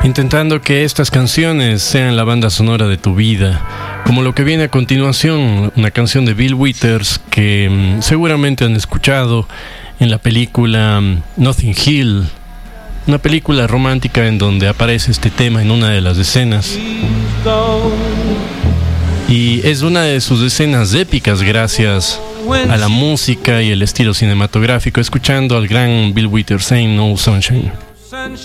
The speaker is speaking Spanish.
intentando que estas canciones sean la banda sonora de tu vida, como lo que viene a continuación, una canción de Bill Withers que seguramente han escuchado en la película Notting Hill, una película romántica en donde aparece este tema en una de las escenas. Y es una de sus escenas épicas gracias a la música y el estilo cinematográfico, escuchando al gran Bill Withers, Ain't No Sunshine.